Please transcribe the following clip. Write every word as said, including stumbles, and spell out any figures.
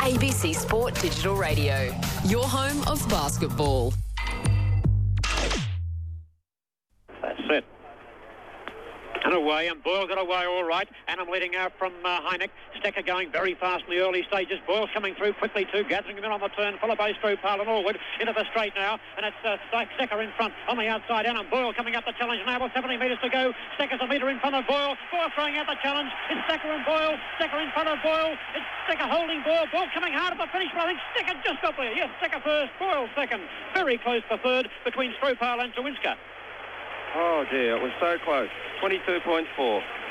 A B C Sport Digital Radio, your home of basketball. That's it. And away, and Boyle got away all right. And I'm leading out from uh, Heineck. Stecker going very fast in the early stages. Boyle's coming through quickly too, gathering him in on the turn, followed by Stroopal and Allwood into the straight now. And it's uh, Stecker in front on the outside. And Boyle coming up the challenge now with seventy metres to go. Stecker's a metre in front of Boyle. Boyle throwing out the challenge. It's Stecker and Boyle. Stecker in front of Boyle. It's Stecker holding Boyle. Boyle coming hard at the finish, but I think Stecker just got there. Yes, Stecker first, Boyle second. Very close for third between Stroopal and Tawinska. Oh dear, it was so close. twenty-two point four.